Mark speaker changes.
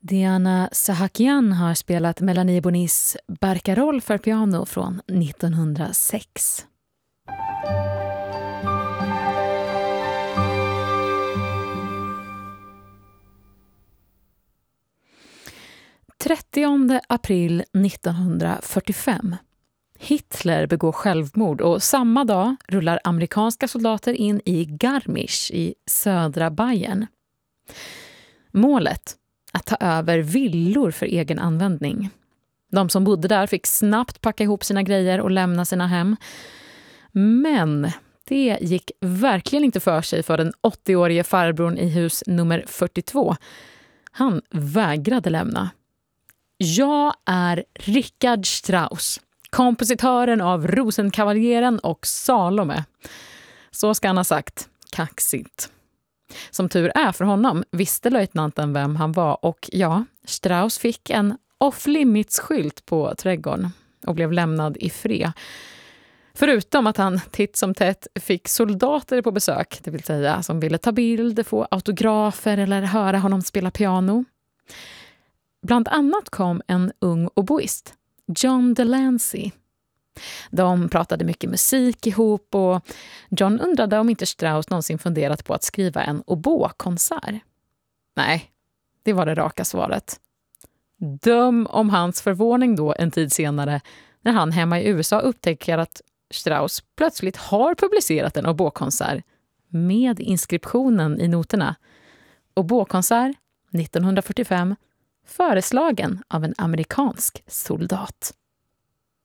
Speaker 1: Diana Sahakian har spelat Melanie Bonis Barcarolle för piano från 1906. April 1945. Hitler begår självmord och samma dag rullar amerikanska soldater in i Garmisch i södra Bayern. Målet: att ta över villor för egen användning. De som bodde där fick snabbt packa ihop sina grejer och lämna sina hem. Men det gick verkligen inte för sig för den 80-årige farbrorn i hus nummer 42. Han vägrade lämna. Jag är Richard Strauss, kompositören av Rosenkavaleren och Salome. Så ska han ha sagt, kaxigt. Som tur är för honom visste löjtnanten vem han var och ja, Strauss fick en off-limits-skylt på trädgården och blev lämnad i fred. Förutom att han titt som tätt fick soldater på besök, det vill säga som ville ta bild, få autografer eller höra honom spela piano. Bland annat kom en ung oboist, John Delancey. De pratade mycket musik ihop och John undrade om inte Strauss någonsin funderat på att skriva en oboekonsert. Nej, det var det raka svaret. Döm om hans förvåning då en tid senare när han hemma i USA upptäcker att Strauss plötsligt har publicerat en oboekonsert med inskriptionen i noterna. Oboekonsert 1945, föreslagen av en amerikansk soldat.